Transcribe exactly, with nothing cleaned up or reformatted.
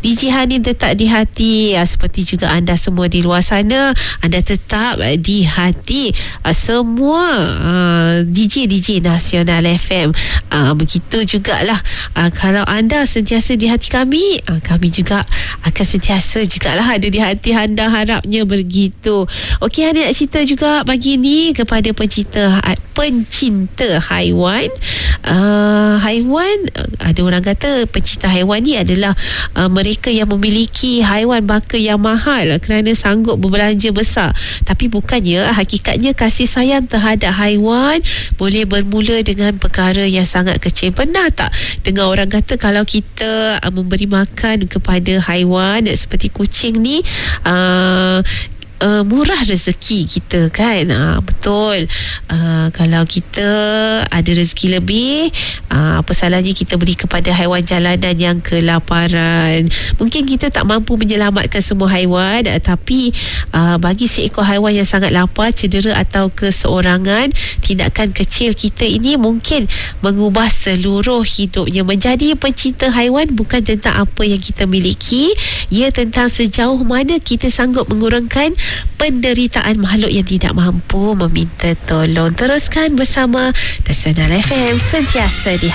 D J Hanif tetap di hati, uh, seperti juga anda semua di luar sana, anda tetap uh, di hati uh, semua uh, D J D J Nasional F M. uh, begitu jugalah uh, kalau anda sentiasa di hati kami, uh, kami juga akan sentiasa jugalah ada di hati anda, harapnya begitu. Okey, Hanif nak cerita juga pagi ni kepada pencinta pencinta haiwan. uh, haiwan, ada orang kata pencinta haiwan ni adalah uh, mereka yang memiliki haiwan baka yang mahal kerana sanggup berbelanja besar. Tapi bukannya, hakikatnya kasih sayang terhadap haiwan boleh bermula dengan perkara yang sangat kecil. Pernah tak dengar orang kata kalau kita uh, memberi makan kepada haiwan seperti kucing ni, uh, Uh, murah rezeki kita kan? uh, Betul. uh, Kalau kita ada rezeki lebih, uh, apa salahnya kita beri kepada haiwan jalanan yang kelaparan. Mungkin kita tak mampu menyelamatkan semua haiwan, uh, tapi uh, bagi seekor haiwan yang sangat lapar, cedera atau keseorangan, tindakan kecil kita ini mungkin mengubah seluruh hidupnya. Menjadi pencinta haiwan bukan tentang apa yang kita miliki, ia tentang sejauh mana kita sanggup mengurangkan penderitaan makhluk yang tidak mampu meminta tolong. Teruskan bersama Nasional F M, sentiasa di